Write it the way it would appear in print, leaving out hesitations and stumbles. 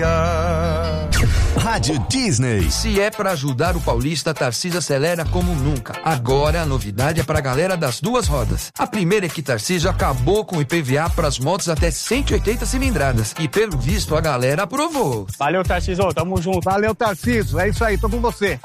Rádio Disney. Se é pra ajudar o paulista, a Tarcísio acelera como nunca. Agora a novidade é pra galera das duas rodas. A primeira é que Tarcísio acabou com o IPVA pras motos até 180 cilindradas. E pelo visto a galera aprovou. Valeu, Tarcísio, tamo junto. Valeu, Tarcísio, é isso aí, tô com você.